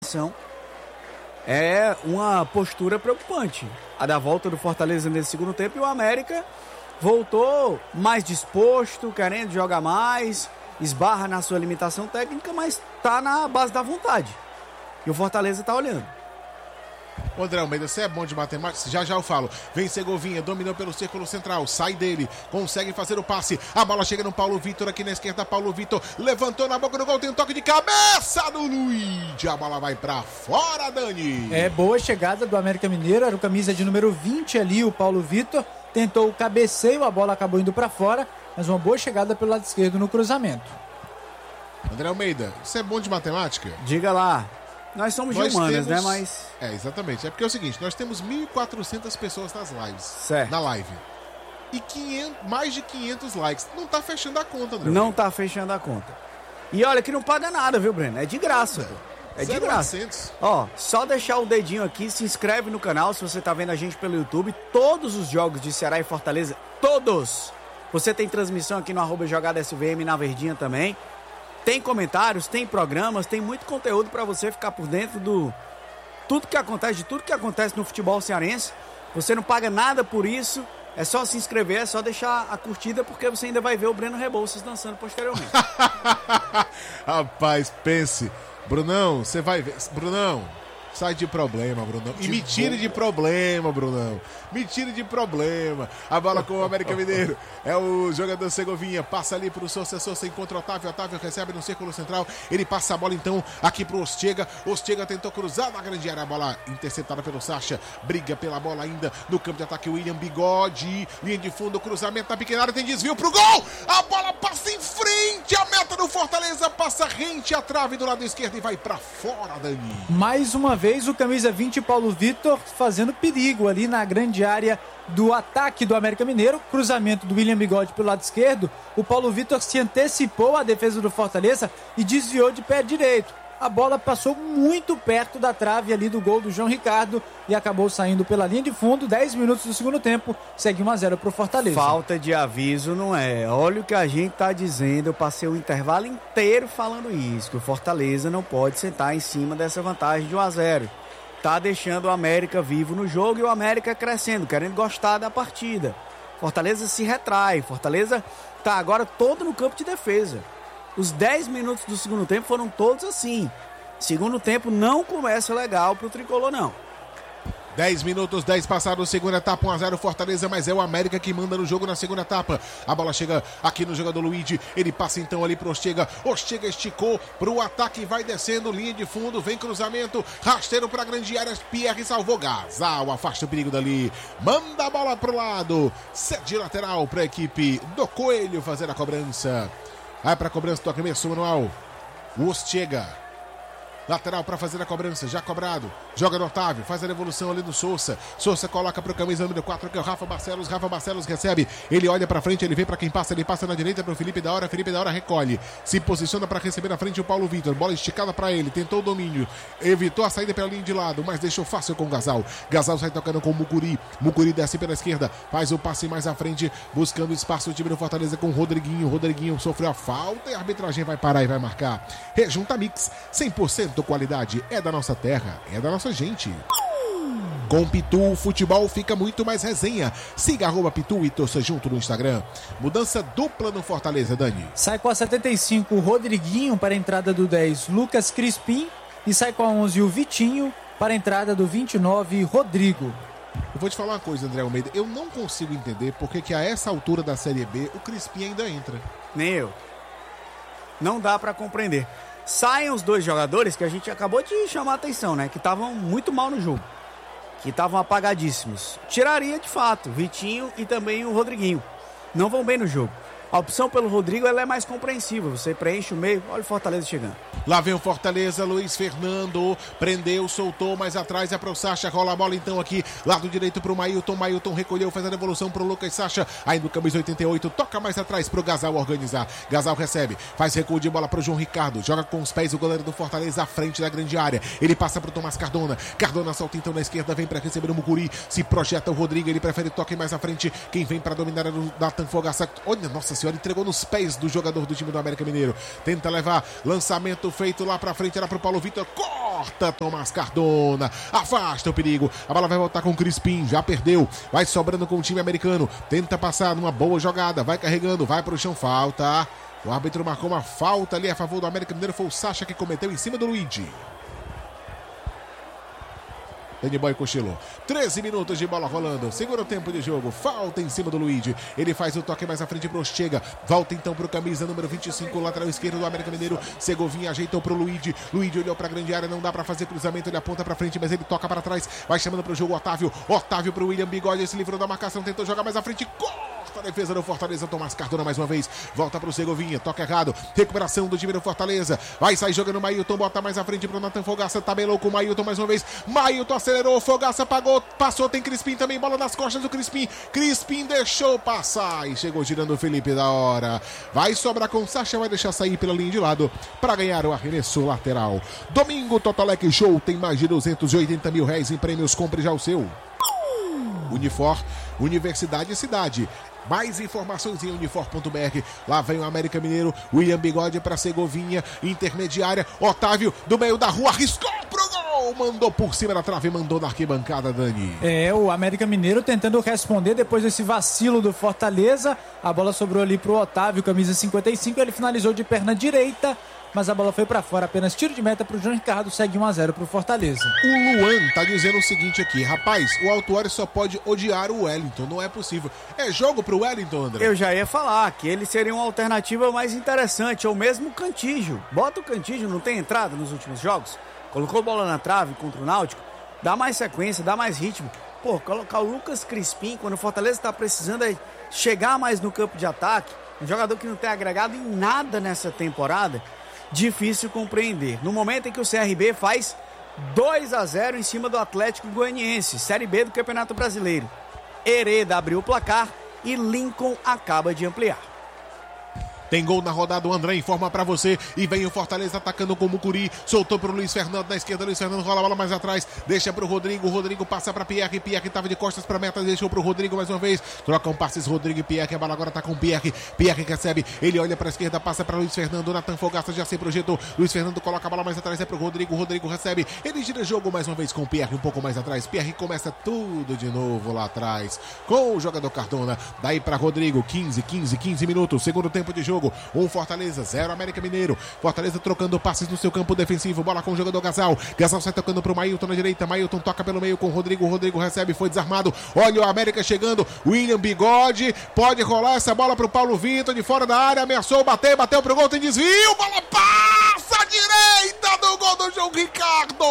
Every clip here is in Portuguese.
alimentação. É uma postura preocupante. A da volta do Fortaleza nesse segundo tempo, e o América voltou mais disposto, querendo jogar mais, esbarra na sua limitação técnica, mas tá na base da vontade. E o Fortaleza tá olhando. Ô André Almeida, você é bom de matemática? Já eu falo. Vem Segovinha, dominou pelo círculo central, sai dele, consegue fazer o passe. A bola chega no Paulo Vitor aqui na esquerda. Paulo Vitor levantou na boca do gol, tem um toque de cabeça do Luiz. A bola vai pra fora, Dani. É boa chegada do América Mineiro, era o camisa de número 20 ali, o Paulo Vitor. Tentou o cabeceio, a bola acabou indo pra fora, mas uma boa chegada pelo lado esquerdo no cruzamento. André Almeida, você é bom de matemática? Diga lá. Nós somos de humanas, né? Mas... exatamente. É porque é o seguinte, nós temos 1.400 pessoas nas lives. Certo. Na live. E mais de 500 likes. Não tá fechando a conta, André. Não tá fechando a conta. E olha que não paga nada, viu, Breno? É de graça. É de graça. 800. Ó, só deixar o dedinho aqui, se inscreve no canal se você tá vendo a gente pelo YouTube. Todos os jogos de Ceará e Fortaleza, todos. Você tem transmissão aqui no @JogadoSVM na Verdinha também. Tem comentários, tem programas, tem muito conteúdo para você ficar por dentro de tudo que acontece no futebol cearense. Você não paga nada por isso, é só se inscrever, é só deixar a curtida, porque você ainda vai ver o Breno Rebouças dançando posteriormente. Rapaz, pense. Brunão, você vai ver. Brunão, sai de problema, Brunão. E me tire de problema, Brunão. Me tire de problema. A bola com o América Mineiro. É o jogador Segovinha. Passa ali pro Sousa. Sousa encontra o Otávio. Otávio recebe no círculo central. Ele passa a bola então aqui pro Ortega. Ortega tentou cruzar na grande área. A bola interceptada pelo Sacha. Briga pela bola ainda no campo de ataque. William Bigode. Linha de fundo. Cruzamento na pequena área. Tem desvio pro gol. A bola passa em frente. A meta do Fortaleza passa rente à trave do lado esquerdo e vai pra fora, Dani. Mais uma vez o camisa 20 Paulo Vitor fazendo perigo ali na grande área do ataque do América Mineiro. Cruzamento do William Bigode pelo lado esquerdo. O Paulo Vitor se antecipou à defesa do Fortaleza e desviou de pé direito. A bola passou muito perto da trave ali do gol do João Ricardo e acabou saindo pela linha de fundo. 10 minutos do segundo tempo, segue 1-0 pro Fortaleza. Falta de aviso não é. Olha o que a gente tá dizendo. Eu passei o intervalo inteiro falando isso, que o Fortaleza não pode sentar em cima dessa vantagem de 1-0. Tá deixando o América vivo no jogo e o América crescendo, querendo gostar da partida. Fortaleza se retrai. Fortaleza tá agora todo no campo de defesa. Os 10 minutos do segundo tempo foram todos assim. Segundo tempo não começa legal pro Tricolor, não. 10 minutos, 10 passados, segunda etapa, 1-0 Fortaleza, mas é o América que manda no jogo na segunda etapa. A bola chega aqui no jogador Luigi, ele passa então ali pro Ortega. Ortega esticou pro ataque, vai descendo, linha de fundo, vem cruzamento, rasteiro pra grande área, Pierre salvou. Gasal afasta o perigo dali, manda a bola pro lado, cede lateral pra equipe do Coelho fazer a cobrança. Vai pra cobrança, toca mesmo manual. O Ortega. Lateral para fazer a cobrança, já cobrado. Joga no Otávio, faz a devolução ali do Sousa. Sousa coloca pro camisa número 4, que é o Rafa Barcelos. Rafa Barcelos recebe, ele olha pra frente, ele vem pra quem passa, ele passa na direita pro Felipe da Hora. Felipe da Hora recolhe, se posiciona para receber na frente o Paulo Vitor. Bola esticada pra ele, tentou o domínio, evitou a saída pela linha de lado, mas deixou fácil com o Gasal. Gasal sai tocando com o Mucuri. Mucuri desce pela esquerda, faz o passe mais à frente, buscando espaço o time do Fortaleza com o Rodriguinho. Rodriguinho sofreu a falta e a arbitragem vai parar e vai marcar. Rejunta Mix, 100% qualidade, é da nossa terra, é da nossa gente. Com Pitu, o futebol fica muito mais resenha. Siga @Pitu e torça junto no Instagram. Mudança dupla no Fortaleza, Dani. Sai com a 75 o Rodriguinho para a entrada do 10 Lucas Crispim e sai com a 11 o Vitinho para a entrada do 29 Rodrigo. Eu vou te falar uma coisa, André Almeida, eu não consigo entender porque que a essa altura da Série B o Crispim ainda entra. Nem eu. Não dá pra compreender. Saem os dois jogadores que a gente acabou de chamar a atenção, né? Que estavam muito mal no jogo. Que estavam apagadíssimos. Tiraria de fato Vitinho e também o Rodriguinho. Não vão bem no jogo. A opção pelo Rodrigo ela é mais compreensível. Você preenche o meio, olha o Fortaleza chegando. Lá vem o Fortaleza, Luiz Fernando, prendeu, soltou, mais atrás é pro Sacha, rola a bola então aqui, lado direito pro Mailton, Mailton recolheu, faz a devolução pro Lucas Sacha, aí no camisa 88, toca mais atrás pro Gasal organizar, Gasal recebe, faz recuo de bola pro João Ricardo, joga com os pés o goleiro do Fortaleza à frente da grande área, ele passa pro Tomás Cardona, Cardona solta então na esquerda, vem pra receber o Mucuri, se projeta o Rodrigo, ele prefere toque mais à frente, quem vem pra dominar é o Nathan Fogaça, olha, nossa senhora, entregou nos pés do jogador do time do América Mineiro. Tenta levar, lançamento feito lá pra frente, era pro Paulo Vitor, corta Tomás Cardona, afasta o perigo, a bola vai voltar com o Crispim, já perdeu, vai sobrando com o time americano, tenta passar numa boa jogada, vai carregando, vai pro chão, falta. O árbitro marcou uma falta ali a favor do América Mineiro, foi o Sacha que cometeu em cima do Luigi. Danny Boy cochilou. 13 minutos de bola rolando. Segura o tempo de jogo. Falta em cima do Luigi. Ele faz o toque mais à frente pro Chega. Volta então pro camisa número 25, lateral esquerdo do América Mineiro. Segovinha ajeitou pro Luigi. Luigi olhou pra grande área. Não dá pra fazer cruzamento. Ele aponta pra frente, mas ele toca para trás. Vai chamando pro jogo Otávio. Otávio pro William Bigode. Se livrou da marcação. Tentou jogar mais à frente. Corta a defesa do Fortaleza. Tomás Cardona mais uma vez. Volta pro Segovinha. Toca errado. Recuperação do time do Fortaleza. Vai sair jogando o Mailton. Bota mais à frente pro Nathan Fogaça. Tabelou com o Mailton mais uma vez. Mailton acelerou. Fogaça pagou. Passou. Tem Crispim também. Bola nas costas do Crispim. Crispim deixou passar. E chegou girando o Felipe da hora. Vai sobrar com o Sacha. Vai deixar sair pela linha de lado para ganhar o arremesso lateral. Domingo, Totolec Show. Tem mais de 280 mil reais em prêmios. Compre já o seu. Unifor, Universidade e Cidade. Mais informações em unifor.br. Lá vem o América Mineiro. William Bigode para Segovinha. Intermediária. Otávio do meio da rua. Arriscou pro gol. Mandou por cima da trave. Mandou na arquibancada, Dani. O América Mineiro tentando responder depois desse vacilo do Fortaleza. A bola sobrou ali pro Otávio, camisa 55. Ele finalizou de perna direita, mas a bola foi pra fora, apenas tiro de meta pro João Ricardo, segue 1-0 pro Fortaleza. O Luan tá dizendo o seguinte aqui, rapaz, o Autuori só pode odiar o Wellington, não é possível. É jogo pro Wellington, André? Eu já ia falar que ele seria uma alternativa mais interessante, ou mesmo o Cantígio. Bota o Cantígio, não tem entrada nos últimos jogos? Colocou bola na trave contra o Náutico, dá mais sequência, dá mais ritmo. Pô, colocar o Lucas Crispim, quando o Fortaleza tá precisando é chegar mais no campo de ataque, um jogador que não tem agregado em nada nessa temporada, difícil compreender. No momento em que o CRB faz 2-0 em cima do Atlético Goianiense, Série B do Campeonato Brasileiro. Hereda abriu o placar e Lincoln acaba de ampliar. Tem gol na rodada, o André informa pra você. E vem o Fortaleza atacando com o Mucuri. Soltou pro Luiz Fernando na esquerda. Luiz Fernando rola a bola mais atrás. Deixa pro Rodrigo. Rodrigo passa pra Pierre. Pierre tava de costas pra meta. Deixou pro Rodrigo mais uma vez. Trocam passes Rodrigo e Pierre. A bola agora tá com Pierre. Pierre recebe. Ele olha pra esquerda. Passa pra Luiz Fernando. Nathan Fogaça já se projetou. Luiz Fernando coloca a bola mais atrás. É pro Rodrigo. Rodrigo recebe. Ele gira jogo mais uma vez com Pierre. Um pouco mais atrás. Pierre começa tudo de novo lá atrás. Com o jogador Cardona. Daí pra Rodrigo. 15 minutos. Segundo tempo de jogo. Fortaleza 0 América Mineiro. Fortaleza trocando passes no seu campo defensivo. Bola com o jogador Gasal. Gasal sai tocando pro Mailton na direita. Mailton toca pelo meio com o Rodrigo. Rodrigo recebe, foi desarmado. Olha o América chegando. William Bigode. Pode rolar essa bola pro Paulo Vitor de fora da área. Ameaçou, bateu pro gol. Tem desvio. Bola passa à direita do gol do João Ricardo.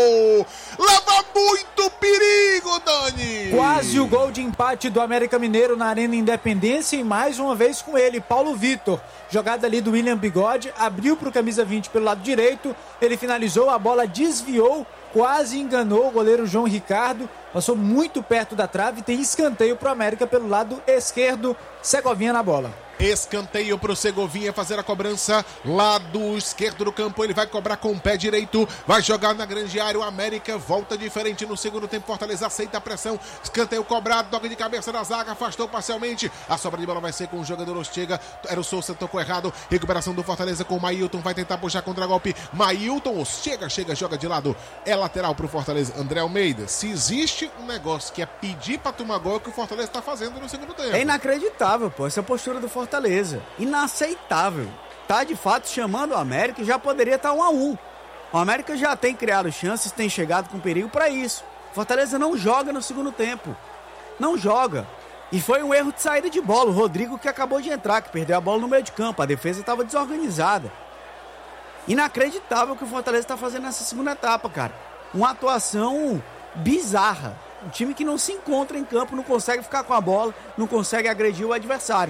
Leva muito perigo, Dani. Quase o gol de empate do América Mineiro na Arena Independência. E mais uma vez com ele, Paulo Vitor. Jogada ali do William Bigode, abriu para o camisa 20 pelo lado direito, ele finalizou, a bola desviou, quase enganou o goleiro João Ricardo, passou muito perto da trave, tem escanteio para o América pelo lado esquerdo, Segovinha na bola. Escanteio pro Segovinha fazer a cobrança lá do esquerdo do campo. Ele vai cobrar com o pé direito. Vai jogar na grande área. O América volta diferente no segundo tempo. Fortaleza aceita a pressão. Escanteio cobrado. Toque de cabeça da zaga. Afastou parcialmente. A sobra de bola vai ser com o jogador Ortega. Era o Souza, tocou errado. Recuperação do Fortaleza com o Mailton. Vai tentar puxar contra-golpe. Mailton. Chega, joga de lado. É lateral pro Fortaleza. André Almeida. Se existe um negócio que é pedir pra tomar gol, é o que o Fortaleza tá fazendo no segundo tempo. É inacreditável, pô. Essa postura do Fortaleza. Inaceitável. Tá de fato chamando o América e já poderia estar 1-1. O América já tem criado chances, tem chegado com perigo para isso. Fortaleza não joga no segundo tempo. Não joga. E foi um erro de saída de bola. O Rodrigo que acabou de entrar, que perdeu a bola no meio de campo. A defesa estava desorganizada. Inacreditável o que o Fortaleza está fazendo nessa segunda etapa, cara. Uma atuação bizarra. Um time que não se encontra em campo, não consegue ficar com a bola, não consegue agredir o adversário.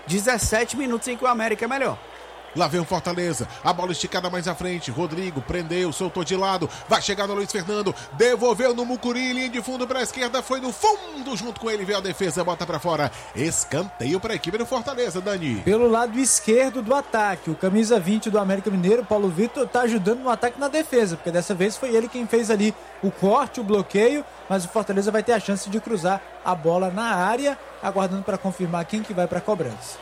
17 minutos em que o América é melhor. Lá vem o Fortaleza, a bola esticada mais à frente, Rodrigo prendeu, soltou de lado, vai chegar no Luiz Fernando, devolveu no Mucuri, linha de fundo para a esquerda, foi no fundo, junto com ele veio a defesa, bota para fora, escanteio para a equipe do Fortaleza, Dani. Pelo lado esquerdo do ataque, o camisa 20 do América Mineiro, Paulo Vitor, tá ajudando no ataque e na defesa, porque dessa vez foi ele quem fez ali o corte, o bloqueio, mas o Fortaleza vai ter a chance de cruzar a bola na área, aguardando para confirmar quem que vai para a cobrança.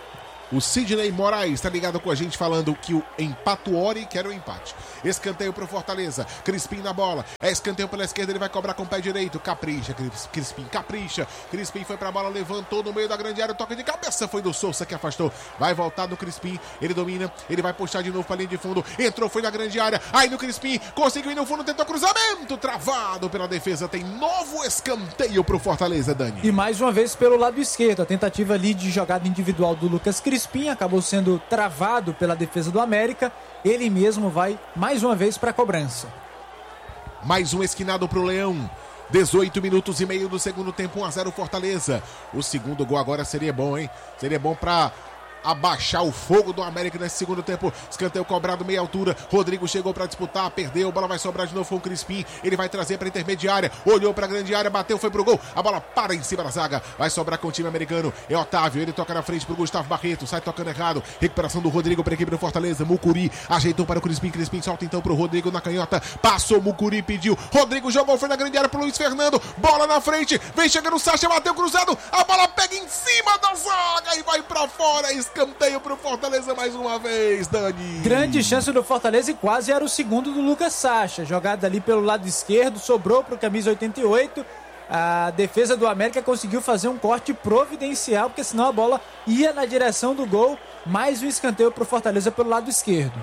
O Sidney Moraes tá ligado com a gente falando que o Empatuori quer o empate. Escanteio pro Fortaleza. Crispim na bola. É escanteio pela esquerda, ele vai cobrar com o pé direito. Capricha, Crispim, capricha. Crispim foi pra bola, levantou no meio da grande área. Toque de cabeça foi do Souza que afastou. Vai voltar no Crispim. Ele domina. Ele vai puxar de novo pra linha de fundo. Entrou, foi na grande área. Aí no Crispim. Conseguiu ir no fundo, tentou cruzamento. Travado pela defesa. Tem novo escanteio pro Fortaleza, Dani. E mais uma vez pelo lado esquerdo. A tentativa ali de jogada individual do Lucas Crispim acabou sendo travado pela defesa do América. Ele mesmo vai mais uma vez para a cobrança. Mais um esquinado pro Leão. 18 minutos e meio do segundo tempo, 1-0 Fortaleza. O segundo gol agora seria bom, hein? Seria bom para abaixar o fogo do América nesse segundo tempo. Escanteio cobrado meia altura. Rodrigo chegou para disputar, perdeu. A bola vai sobrar de novo com o Crispim. Ele vai trazer para intermediária. Olhou para a grande área, bateu, foi pro gol. A bola para em cima da zaga. Vai sobrar com o time americano. É Otávio, ele toca na frente pro Gustavo Barreto. Sai tocando errado. Recuperação do Rodrigo para a equipe do Fortaleza. Mucuri ajeitou para o Crispim. Crispim solta então pro Rodrigo na canhota. Passou, Mucuri pediu. Rodrigo jogou, foi na grande área pro Luiz Fernando. Bola na frente. Vem chegando o Sacha, bateu cruzado. A bola pega em cima da zaga e vai para fora. Escanteio pro Fortaleza mais uma vez, Dani. Grande chance do Fortaleza e quase era o segundo do Lucas Sacha. Jogada ali pelo lado esquerdo, sobrou pro camisa 88. A defesa do América conseguiu fazer um corte providencial, porque senão a bola ia na direção do gol. Mais um escanteio pro Fortaleza pelo lado esquerdo.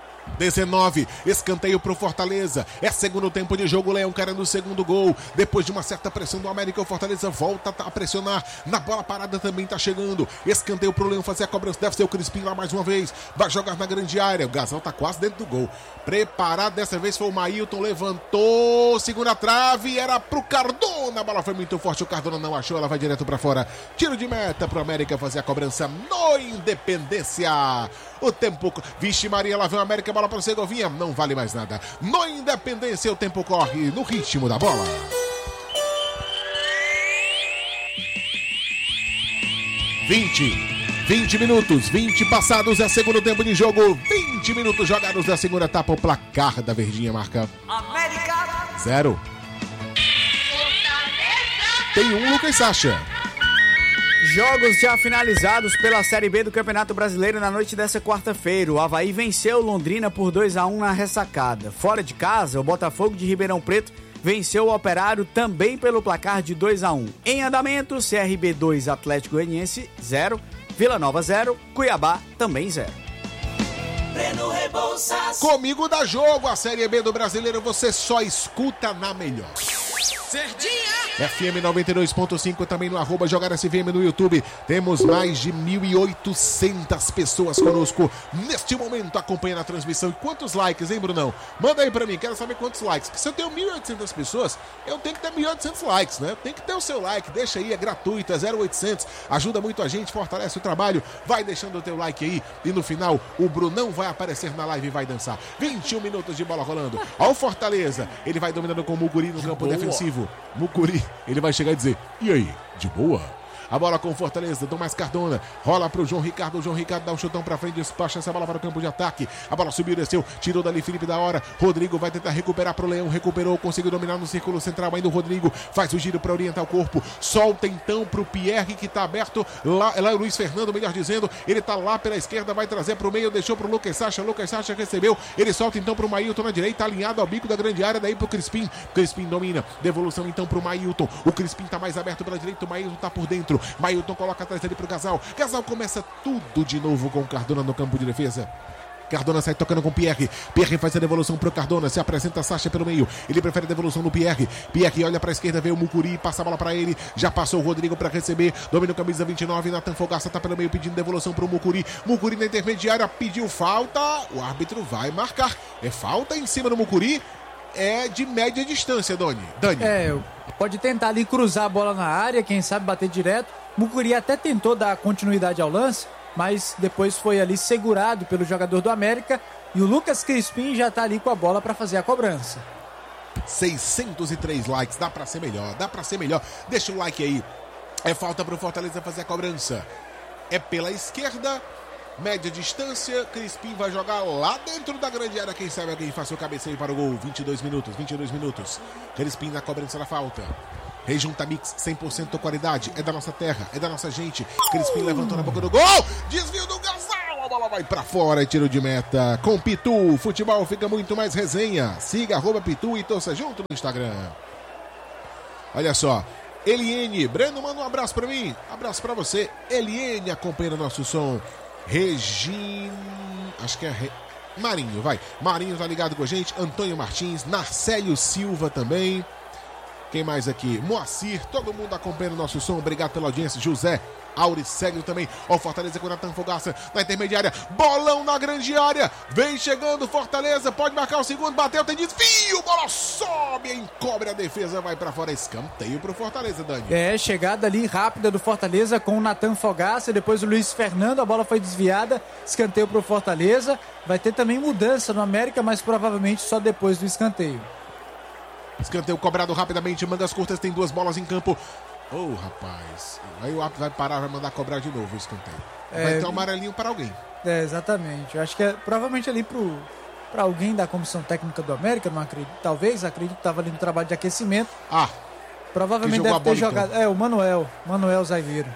19, escanteio pro Fortaleza. É segundo tempo de jogo, Leão querendo o segundo gol. Depois de uma certa pressão do América, o Fortaleza volta a pressionar. Na bola parada também tá chegando. Escanteio pro Leão fazer a cobrança. Deve ser o Crispim lá mais uma vez. Vai jogar na grande área. O Gazão tá quase dentro do gol. Preparado, dessa vez foi o Mailton. Levantou, segunda trave. Era pro Cardona. A bola foi muito forte. O Cardona não achou. Ela vai direto pra fora. Tiro de meta pro América fazer a cobrança no Independência. O tempo... Vixe Maria, lá vem o América. Bola para o Segovinha, não vale mais nada. No Independência, o tempo corre no ritmo da bola. Vinte minutos, 20 passados, é segundo tempo de jogo. 20 minutos jogados da segunda etapa. O placar da Verdinha marca América 0. Tem um Lucas Sacha. Jogos já finalizados pela Série B do Campeonato Brasileiro na noite dessa quarta-feira. O Avaí venceu o Londrina por 2-1 na ressacada. Fora de casa, o Botafogo de Ribeirão Preto venceu o Operário também pelo placar de 2-1. Em andamento, CRB 2, Atlético Goianiense 0, Vila Nova 0, Cuiabá também 0. Breno Rebouças. Comigo dá jogo a Série B do Brasileiro, você só escuta na melhor. Verdinha. FM 92.5, também no @JogarSVM no YouTube. Temos mais de 1.800 pessoas conosco neste momento acompanhando a transmissão. E quantos likes, hein, Brunão? Manda aí pra mim, quero saber quantos likes. Porque se eu tenho 1.800 pessoas, eu tenho que ter 1.800 likes, né? Tem que ter o seu like, deixa aí, é gratuito, é 0800. Ajuda muito a gente, fortalece o trabalho. Vai deixando o teu like aí. E no final, o Brunão vai aparecer na live e vai dançar. 21 minutos de bola rolando. Ó o Fortaleza, ele vai dominando com o Mucuri no campo defensivo. Mucuri, ele vai chegar e dizer, e aí, de boa? A bola com Fortaleza, Tomás Cardona, rola pro João Ricardo dá um chutão pra frente, despacha essa bola para o campo de ataque, a bola subiu, desceu, tirou dali Felipe da hora, Rodrigo vai tentar recuperar pro Leão, recuperou, conseguiu dominar no círculo central, ainda o Rodrigo faz o giro para orientar o corpo, solta então pro Pierre que tá aberto, lá é o Luiz Fernando, melhor dizendo, ele tá lá pela esquerda, vai trazer pro meio, deixou pro Lucas Sacha recebeu, ele solta então pro Mailton na direita, alinhado ao bico da grande área, daí pro Crispim domina, devolução então pro Mailton, o Crispim tá mais aberto pela direita, o Mailton tá por dentro, Mailton coloca atrás ali pro Gazal começa tudo de novo com o Cardona no campo de defesa. Cardona sai tocando com Pierre faz a devolução pro Cardona, se apresenta Sacha pelo meio, ele prefere a devolução no Pierre olha pra esquerda, vê o Mucuri, passa a bola pra ele, já passou o Rodrigo pra receber, domina o camisa 29, Nathan Fogaça tá pelo meio pedindo devolução pro Mucuri na intermediária, pediu falta, o árbitro vai marcar, é falta em cima do Mucuri, é de média distância, Dani. Pode tentar ali cruzar a bola na área, quem sabe bater direto. Mucuri até tentou dar continuidade ao lance, mas depois foi ali segurado pelo jogador do América e o Lucas Crispim já tá ali com a bola para fazer a cobrança. 603 likes, dá pra ser melhor, deixa o like aí, é falta pro Fortaleza fazer a cobrança, é pela esquerda, média distância, Crispim vai jogar lá dentro da grande área, quem sabe alguém faça o cabeceio para o gol, 22 minutos, Crispim na cobrança da falta. Rejunta Mix, 100% qualidade. É da nossa terra, é da nossa gente. Crispim levantou na boca do gol. Desvio do Gasal. A bola vai pra fora e tiro de meta. Com Pitu, futebol fica muito mais resenha. Siga @Pitu e torça junto no Instagram. Olha só. Eliene, Breno, manda um abraço pra mim. Abraço pra você. Eliene acompanha o nosso som. Regina, acho que é Marinho, vai. Marinho tá ligado com a gente. Antônio Martins, Narcélio Silva também. Quem mais aqui? Moacir, todo mundo acompanhando o nosso som. Obrigado pela audiência. José Auricélio também. Ó, o Fortaleza com o Natan Fogaça na intermediária. Bolão na grande área. Vem chegando Fortaleza. Pode marcar o segundo. Bateu, tem desvio. Bola sobe, encobre a defesa. Vai pra fora. Escanteio pro Fortaleza, Dani. Chegada ali rápida do Fortaleza com o Natan Fogaça. Depois o Luiz Fernando. A bola foi desviada. Escanteio pro Fortaleza. Vai ter também mudança no América, mas provavelmente só depois do escanteio. Escanteio cobrado rapidamente, mangas curtas, tem 2 bolas em campo. Oh, rapaz. Aí o árbitro vai parar, vai mandar cobrar de novo o escanteio. Vai ter um amarelinho para alguém. Exatamente. Eu acho que é provavelmente ali para alguém da comissão técnica do América, não acredito. Talvez, acredito que estava ali no trabalho de aquecimento. Provavelmente deve ter jogado. Então. O Manuel zagueiro.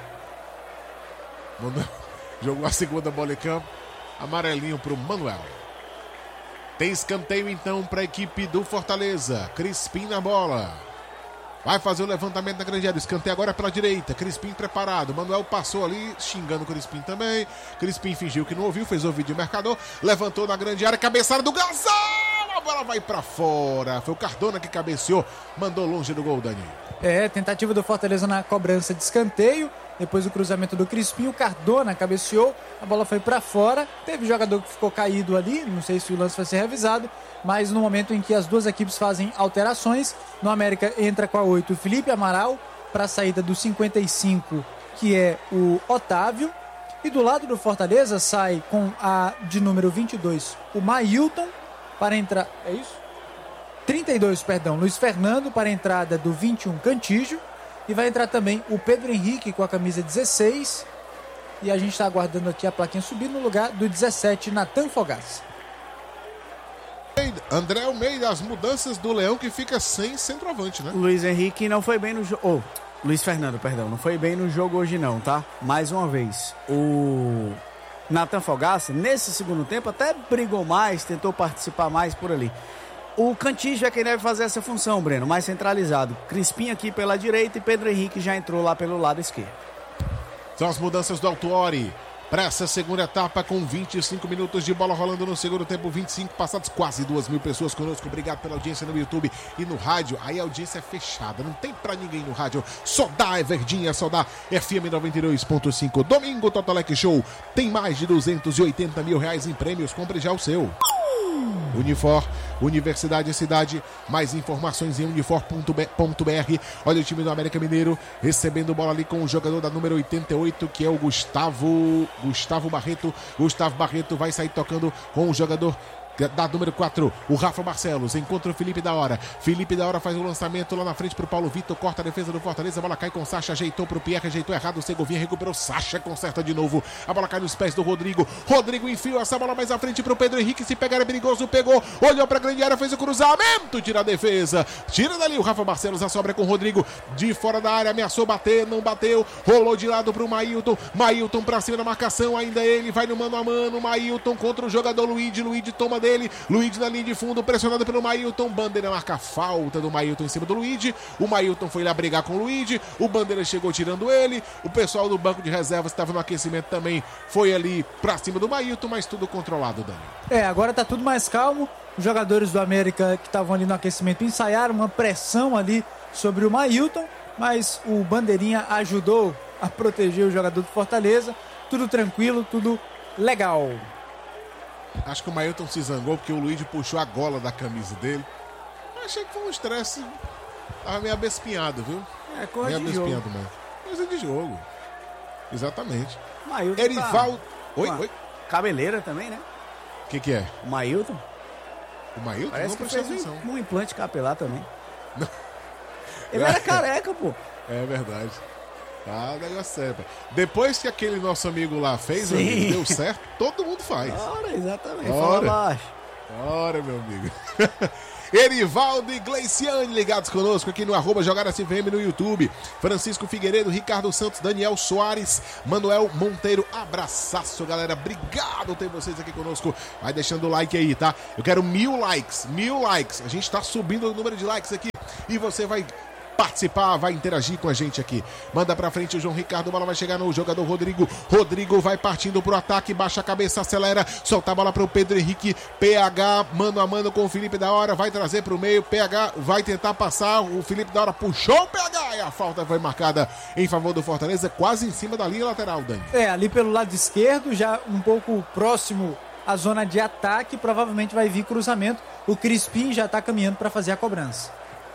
Jogou a segunda bola em campo. Amarelinho pro Manuel. Tem escanteio então para a equipe do Fortaleza. Crispim na bola. Vai fazer o levantamento na grande área. Escanteio agora pela direita. Crispim preparado. Manuel passou ali, xingando o Crispim também. Crispim fingiu que não ouviu, fez ouvido de marcador. Levantou na grande área. Cabeçada do Gasal. A bola vai para fora. Foi o Cardona que cabeceou. Mandou longe do gol, Dani. Tentativa do Fortaleza na cobrança de escanteio. Depois do cruzamento do Crispim, o Cardona cabeceou, a bola foi para fora. Teve jogador que ficou caído ali, não sei se o lance vai ser revisado, mas no momento em que as duas equipes fazem alterações, no América entra com a 8 o Felipe Amaral, para a saída do 55, que é o Otávio, e do lado do Fortaleza sai com a de número 22, o Mailton, para entrar, 32, Luiz Fernando, para a entrada do 21, Cantígio. E vai entrar também o Pedro Henrique com a camisa 16. E a gente está aguardando aqui a plaquinha subir no lugar do 17, Natan Fogaça. André Almeida, as mudanças do Leão que fica sem centroavante, né? Luiz Henrique não foi bem no jogo. Luiz Fernando, perdão, não foi bem no jogo hoje não, tá? Mais uma vez, o Natan Fogaça, nesse segundo tempo, até brigou mais, tentou participar mais por ali. O Cantígio é quem deve fazer essa função, Breno, mais centralizado. Crispim aqui pela direita e Pedro Henrique já entrou lá pelo lado esquerdo. São as mudanças do Autuori para essa segunda etapa com 25 minutos de bola rolando no segundo tempo, 25 passados, quase 2.000 pessoas conosco. Obrigado pela audiência no YouTube e no rádio. Aí a audiência é fechada, não tem pra ninguém no rádio. Só dá Verdinha, só dá FM 92.5. Domingo Totolec Show tem mais de 280 mil reais em prêmios. Compre já o seu. Unifor, Universidade e Cidade, mais informações em unifor.br. Olha o time do América Mineiro recebendo bola ali com o jogador da número 88, que é o Gustavo Barreto. Gustavo Barreto vai sair tocando com o jogador da número 4, o Rafa Barcelos, encontra o Felipe da Hora. Felipe da Hora faz o lançamento lá na frente pro Paulo Vitor, corta a defesa do Fortaleza, a bola cai com o Sacha, ajeitou pro Pierre, ajeitou errado, o Segovinha recuperou, Sacha conserta de novo, a bola cai nos pés do Rodrigo enfiou essa bola mais à frente pro Pedro Henrique, se pegar é perigoso, pegou, olhou pra grande área, fez o cruzamento, tira a defesa, tira dali o Rafa Barcelos, a sobra com o Rodrigo, de fora da área, ameaçou bater, não bateu, rolou de lado pro Mailton pra cima da marcação, ainda ele, vai no mano a mano, Mailton contra o jogador Luigi toma dele, Luigi na linha de fundo, pressionado pelo Mailton, Bandeira marca a falta do Mailton em cima do Luigi, o Mailton foi lá brigar com o Luigi, o Bandeira chegou tirando ele, o pessoal do banco de reservas estava no aquecimento também, foi ali pra cima do Mailton, mas tudo controlado, Dani. Agora tá tudo mais calmo, os jogadores do América que estavam ali no aquecimento ensaiaram uma pressão ali sobre o Mailton, mas o Bandeirinha ajudou a proteger o jogador do Fortaleza, tudo tranquilo, tudo legal. Acho que o Mailton se zangou porque o Luigi puxou a gola da camisa dele. Achei que foi um estresse. Tava meio abespinhado, viu? Coisa de jogo. Mesmo. Coisa de jogo. Exatamente. Mailton Erivaldo. Oi. Cabeleira também, né? O que é? O Mailton. O Mailton? Parece não que fez atenção. um implante capilar também. Não. Ele era careca, pô. É verdade. Ah, negócio sério. Depois que aquele nosso amigo lá fez, amigo, deu certo, todo mundo faz. Ora, exatamente. Ora, meu amigo. Erivaldo e Gleiciane ligados conosco aqui no @JogaSVM no YouTube. Francisco Figueiredo, Ricardo Santos, Daniel Soares, Manuel Monteiro. Abraçaço, galera. Obrigado ter vocês aqui conosco. Vai deixando o like aí, tá? Eu quero 1000 likes. 1000 likes. A gente tá subindo o número de likes aqui e você vai participar, vai interagir com a gente aqui. Manda pra frente o João Ricardo, a bola vai chegar no jogador Rodrigo. Rodrigo vai partindo pro ataque, baixa a cabeça, acelera, solta a bola pro Pedro Henrique. PH mano a mano com o Felipe da Hora, vai trazer pro meio. PH vai tentar passar, o Felipe da Hora puxou o PH e a falta foi marcada em favor do Fortaleza, quase em cima da linha lateral, Dani. Ali pelo lado esquerdo, já um pouco próximo à zona de ataque, provavelmente vai vir cruzamento. O Crispim já tá caminhando para fazer a cobrança.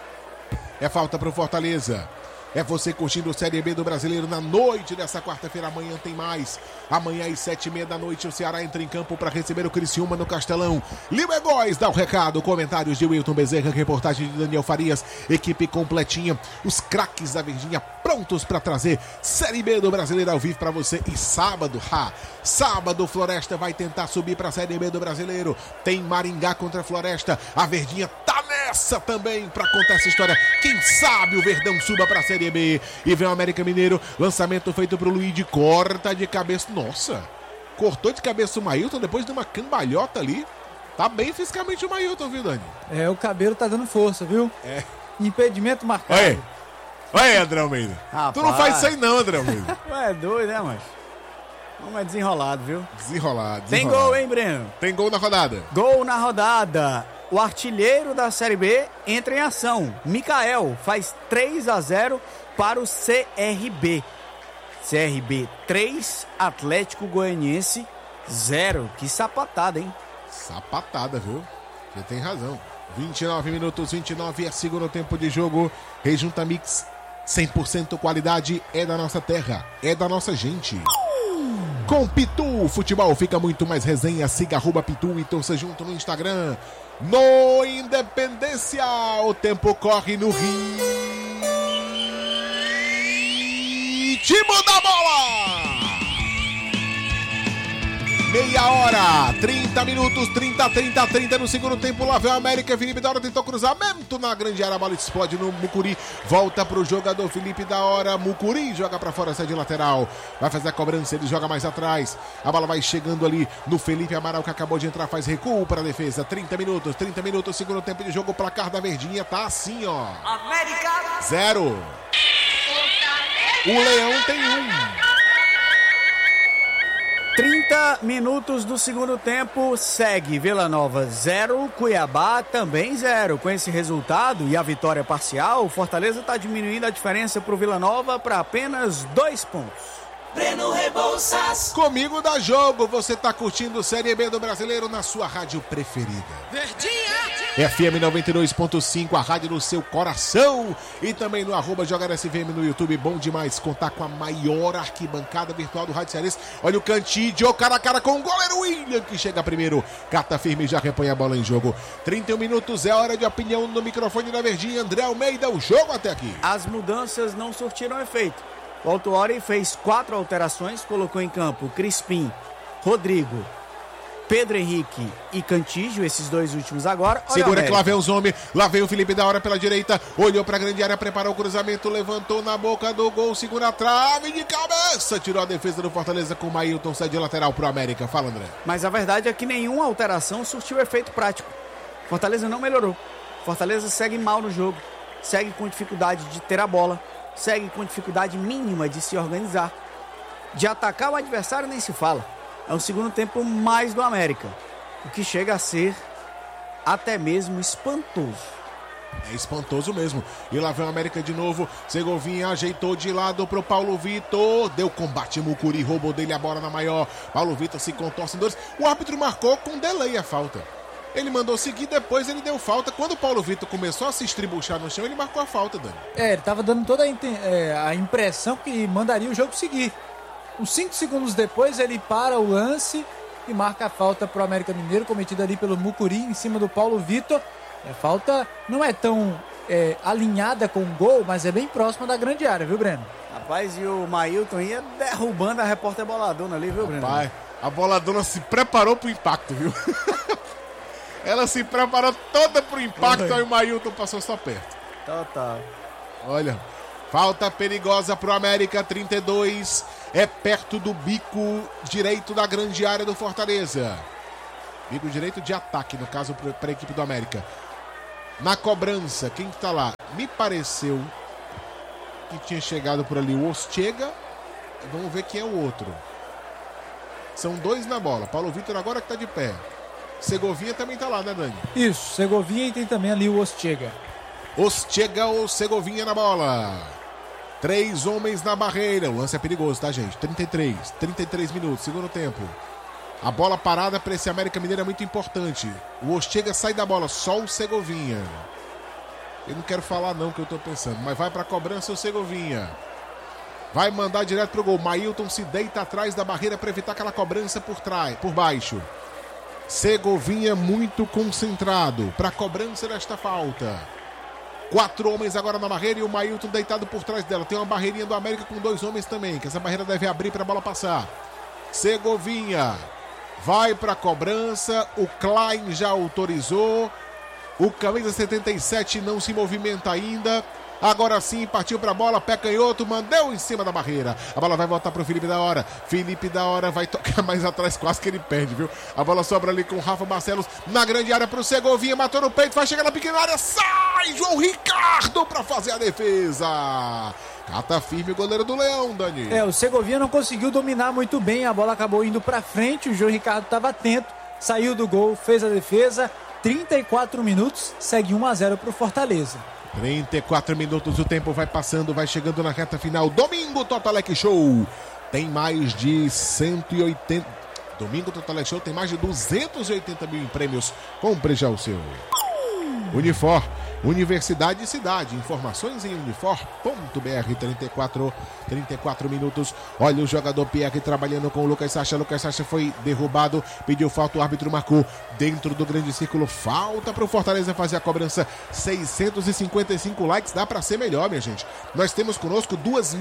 É falta pro Fortaleza. É você curtindo o Série B do Brasileiro na noite dessa quarta-feira. Amanhã tem mais. Amanhã às 7h30 da noite o Ceará entra em campo para receber o Criciúma no Castelão. Lima Góes dá o recado. Comentários de Wilton Bezerra, reportagem de Daniel Farias. Equipe completinha. Os craques da Verdinha prontos para trazer Série B do Brasileiro ao vivo para você. E sábado, sábado Floresta vai tentar subir para a Série B do Brasileiro. Tem Maringá contra a Floresta. A Verdinha tá nessa também para contar essa história. Quem sabe o Verdão suba para a Série B. E vem o América Mineiro. Lançamento feito pro Luigi. Corta de cabeça. Nossa, cortou de cabeça o Mailton depois de uma cambalhota ali. Tá bem fisicamente o Mailton, viu, Dani? O cabelo tá dando força, viu? Impedimento marcado. Olha, André Almeida. Rapaz. Tu não faz isso aí não, André Almeida. É doido, né, mas? Não é desenrolado, viu? Desenrolado. Tem gol, hein, Breno? Tem gol na rodada. Gol na rodada. O artilheiro da Série B entra em ação. Mikael faz 3-0 para o CRB. CRB 3, Atlético Goianiense 0. Que sapatada, hein? Sapatada, viu? Você tem razão. 29 minutos, 29 é segundo tempo de jogo. Rejunta Mix, 100% qualidade, é da nossa terra, é da nossa gente. Com Pitu, o futebol fica muito mais resenha. Siga @Pitu e torça junto no Instagram. No Independência, o tempo corre no ritmo da bola. Meia hora, 30 minutos, 30 no segundo tempo. Lá vem o América, Felipe da Hora tentou cruzamento na grande área, a bola explode no Mucuri, volta pro jogador Felipe da Hora, Mucuri joga pra fora, sai de lateral, vai fazer a cobrança, ele joga mais atrás, a bola vai chegando ali no Felipe Amaral que acabou de entrar, faz recuo para a defesa. 30 minutos, segundo tempo de jogo, o placar da Verdinha tá assim, ó. América 0. O Leão tem 1. 30 minutos do segundo tempo, segue Vila Nova 0, Cuiabá também 0. Com esse resultado e a vitória parcial, o Fortaleza está diminuindo a diferença para o Vila Nova para apenas 2 pontos. Breno Rebouças. Comigo dá jogo, você tá curtindo Série B do Brasileiro na sua rádio preferida. Verdinha. FM 92.5, a rádio do seu coração. E também no @JogaSVM no YouTube. Bom demais contar com a maior arquibancada virtual do Rádio Cearense. Olha o Cantídio, cara a cara com o goleiro William, que chega primeiro. Cata firme e já repõe a bola em jogo. 31 minutos, é hora de opinião no microfone da Verdinha. André Almeida, o jogo até aqui. As mudanças não surtiram efeito. O Autuori fez 4 alterações, colocou em campo Crispim, Rodrigo, Pedro Henrique e Cantígio, esses 2 últimos agora. Olha, segura que lá vem os homens, lá vem o Felipe da Hora pela direita, olhou pra grande área, preparou o cruzamento, levantou na boca do gol, segura a trave de cabeça, tirou a defesa do Fortaleza com o Mailton, sai de lateral pro América. Fala, André. Mas a verdade é que nenhuma alteração surtiu efeito prático. Fortaleza não melhorou. Fortaleza segue mal no jogo, segue com dificuldade de ter a bola, segue com dificuldade mínima de se organizar. De atacar o adversário nem se fala. É o segundo tempo mais do América, o que chega a ser até mesmo espantoso. É espantoso mesmo. E lá vem o América de novo. Segovinha ajeitou de lado pro Paulo Vitor. Deu combate, Mucuri roubou dele a bola na maior. Paulo Vitor se contorce em 2. O árbitro marcou com delay a falta. Ele mandou seguir, depois ele deu falta. Quando o Paulo Vitor começou a se estribuchar no chão, ele marcou a falta, Dani. Ele tava dando toda a impressão que mandaria o jogo seguir. Uns 5 segundos depois, ele para o lance e marca a falta pro América Mineiro, cometida ali pelo Mucuri em cima do Paulo Vitor. A falta não é tão alinhada com o gol, mas é bem próxima da grande área, viu, Breno? Rapaz, e o Mailton ia derrubando a repórter boladona ali, viu, Breno? Rapaz, a boladona se preparou pro impacto, viu? Ela se preparou toda pro impacto, aí o Mailton passou só perto. Total. Olha, falta perigosa pro América, 32. É perto do bico direito da grande área do Fortaleza. Bico direito de ataque, no caso, para a equipe do América. Na cobrança, quem que tá lá? Me pareceu que tinha chegado por ali o Ortega. Vamos ver quem é o outro. São dois na bola. Paulo Vitor agora que tá de pé. Segovinha também tá lá, né, Dani? Isso, Segovinha e tem também ali o Ortega. Ortega ou Segovinha na bola. 3 homens na barreira. O lance é perigoso, tá, gente? 33 minutos, segundo tempo. A bola parada para esse América Mineiro é muito importante. O Ortega sai da bola, só o Segovinha. Eu não quero falar não que eu tô pensando, mas vai para a cobrança o Segovinha. Vai mandar direto pro gol. Mailton se deita atrás da barreira para evitar aquela cobrança por baixo. Segovinha muito concentrado para a cobrança desta falta. 4 homens agora na barreira e o Mailton deitado por trás dela. Tem uma barreirinha do América com 2 homens também, que essa barreira deve abrir para a bola passar. Segovinha vai para a cobrança. O Klein já autorizou. O camisa 77 não se movimenta ainda. Agora sim, partiu para a bola, pé canhoto, mandou em cima da barreira. A bola vai voltar para o Felipe da Hora. Felipe da Hora vai tocar mais atrás, quase que ele perde, viu? A bola sobra ali com o Rafa Barcelos na grande área para o Segovinha, matou no peito, vai chegar na pequena área, sai João Ricardo para fazer a defesa. Cata firme o goleiro do Leão, Dani. O Segovinha não conseguiu dominar muito bem, a bola acabou indo para frente, o João Ricardo estava atento, saiu do gol, fez a defesa. 34 minutos, segue 1-0 para o Fortaleza. 34 minutos, o tempo vai passando, vai chegando na reta final. Domingo Totalec Show tem mais de 180. Domingo Totalec Show tem mais de 280 mil em prêmios. Compre já o seu. Unifor, Universidade e Cidade. Informações em unifor.br. 34 minutos. Olha o jogador Pierre trabalhando com o Lucas Sacha. Lucas Sacha foi derrubado, pediu falta, o árbitro marcou dentro do grande círculo. Falta para o Fortaleza fazer a cobrança. 655 likes, dá para ser melhor, minha gente. Nós temos conosco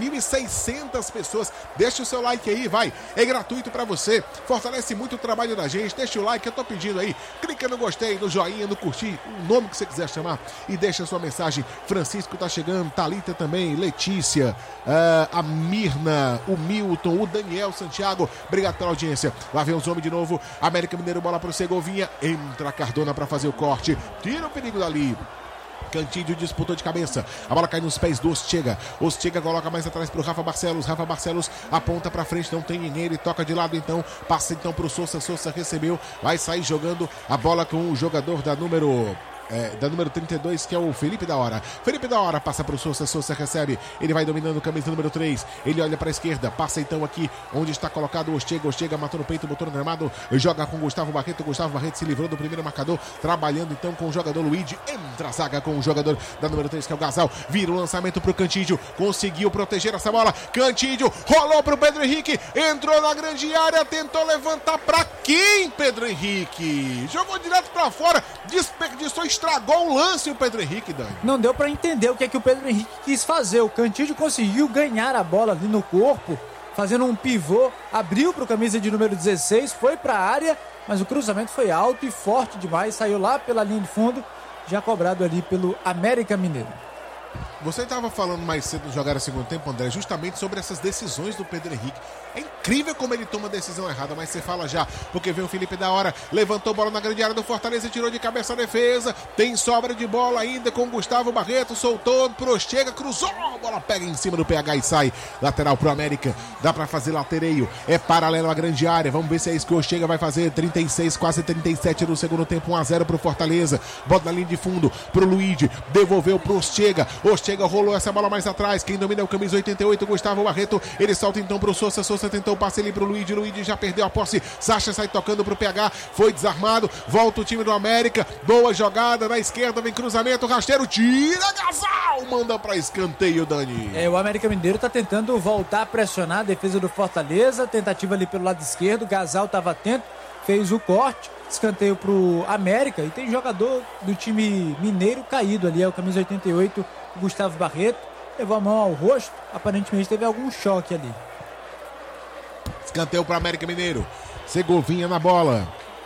2.600 pessoas. Deixa o seu like aí, vai. É gratuito para você. Fortalece muito o trabalho da gente. Deixa o like, eu tô pedindo aí. Clica no gostei, no joinha, no curtir, o nome que você quiser chamar. E deixa a sua mensagem. Francisco tá chegando, Thalita também, Letícia, a Mirna, o Milton, o Daniel Santiago. Obrigado pela audiência. Lá vem os homens de novo. América Mineiro, bola pro Segovinha. Entra Cardona para fazer o corte. Tira o perigo dali. Cantídio disputou de cabeça. A bola cai nos pés do Ortega. Ortega coloca mais atrás pro Rafa Barcelos. Rafa Barcelos aponta pra frente, não tem ninguém. Ele toca de lado então. Passa então pro Sousa. Sousa recebeu. Vai sair jogando a bola com o jogador da número 32, que é o Felipe da Hora. Felipe da Hora passa pro Sousa. Sousa recebe. Ele vai dominando o camisa número 3. Ele olha pra esquerda. Passa então aqui onde está colocado o Ortega. Ortega matou no peito, botou no gramado. Joga com Gustavo Barreto. Gustavo Barreto se livrou do primeiro marcador. Trabalhando então com o jogador Luigi. Entra a zaga com o jogador da número 3, que é o Gasal. Vira o lançamento pro Cantídio. Conseguiu proteger essa bola. Cantídio rolou pro Pedro Henrique. Entrou na grande área. Tentou levantar pra quem, Pedro Henrique? Jogou direto pra fora. Desperdiçou, estragou o lance o Pedro Henrique, Dani. Não deu pra entender o que é que o Pedro Henrique quis fazer. O Cantídio conseguiu ganhar a bola ali no corpo, fazendo um pivô, abriu pro camisa de número 16, foi pra área, mas o cruzamento foi alto e forte demais, saiu lá pela linha de fundo, já cobrado ali pelo América Mineiro. Você estava falando mais cedo no Jogar a Segundo Tempo, André, justamente sobre essas decisões do Pedro Henrique. É incrível como ele toma a decisão errada, mas você fala já, porque vem o Felipe da Hora, levantou a bola na grande área do Fortaleza, tirou de cabeça a defesa, tem sobra de bola ainda com o Gustavo Barreto, soltou pro Ortega, cruzou, a bola pega em cima do PH e sai, lateral pro América, dá pra fazer latereio, é paralelo à grande área, vamos ver se é isso que o Ortega vai fazer. 36, quase 37 no segundo tempo, 1-0 pro Fortaleza, bota na linha de fundo pro Luigi, devolveu pro Ortega, Ortega rolou essa bola mais atrás, quem domina é o camisa 88, Gustavo Barreto, ele solta então pro Sousa. Sousa tentou o passe ali pro Luigi, Luigi já perdeu a posse, Sacha sai tocando pro PH, foi desarmado, volta o time do América, boa jogada na esquerda, vem cruzamento, rasteiro, tira, Gasal, manda pra escanteio, Dani. O América Mineiro tá tentando voltar a pressionar a defesa do Fortaleza, tentativa ali pelo lado esquerdo, Gasal tava atento, fez o corte, escanteio pro América, e tem jogador do time mineiro caído ali, é o camisa 88, Gustavo Barreto, levou a mão ao rosto, aparentemente teve algum choque ali. Escanteio para América Mineiro. Segovinha na bola.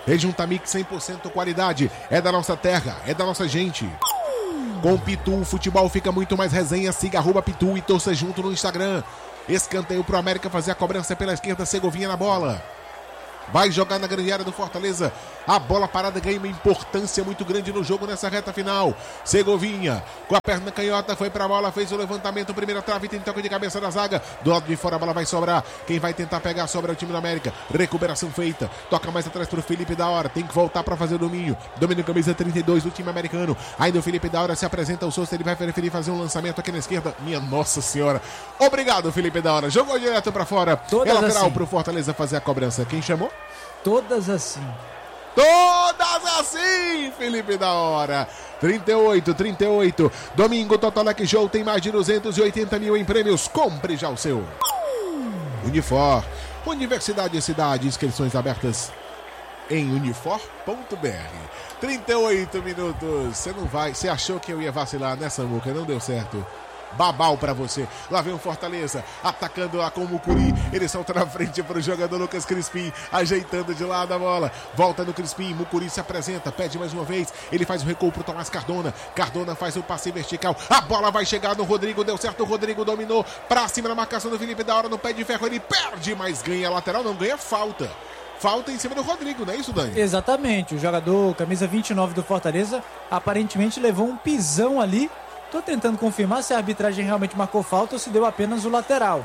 Rejunta Mix 100% qualidade. É da nossa terra, é da nossa gente. Com Pitu, o futebol fica muito mais resenha. Siga @Pitu e torça junto no Instagram. Escanteio pro América fazer a cobrança pela esquerda. Segovinha na bola. Vai jogar na grande área do Fortaleza. A bola parada ganha uma importância muito grande no jogo nessa reta final. Segovinha, com a perna canhota, foi pra bola, fez o levantamento, primeira trave, tem toque de cabeça da zaga. Do lado de fora a bola vai sobrar. Quem vai tentar pegar sobra é o time do América. Recuperação feita. Toca mais atrás pro Felipe da Hora. Tem que voltar pra fazer o domínio. Domínio camisa 32 do time americano. Ainda o Felipe da Hora se apresenta. O Souza, ele vai preferir fazer um lançamento aqui na esquerda. Minha nossa senhora. Obrigado, Felipe da Hora. Jogou direto pra fora. É lateral assim pro Fortaleza fazer a cobrança. Quem chamou? Todas assim. Todas assim, Felipe da Hora. 38. Domingo, Totolec Show tem mais de 280 mil em prêmios. Compre já o seu. Unifor, Universidade e Cidade, inscrições abertas em unifor.br. 38 minutos. Você achou que eu ia vacilar nessa muca? Não deu certo. Babau pra você. Lá vem o Fortaleza, atacando lá com o Mucuri. Ele solta na frente pro jogador Lucas Crispim, ajeitando de lado a bola. Volta no Crispim, Mucuri se apresenta, pede mais uma vez. Ele faz o recuo pro Tomás Cardona. Cardona faz o passe vertical. A bola vai chegar no Rodrigo, deu certo. O Rodrigo dominou pra cima na marcação do Felipe da Hora no pé de ferro. Ele perde, mas ganha lateral, não ganha falta. Falta em cima do Rodrigo, não é isso, Dani? Exatamente. O jogador, camisa 29 do Fortaleza, aparentemente levou um pisão ali. Tô tentando confirmar se a arbitragem realmente marcou falta ou se deu apenas o lateral.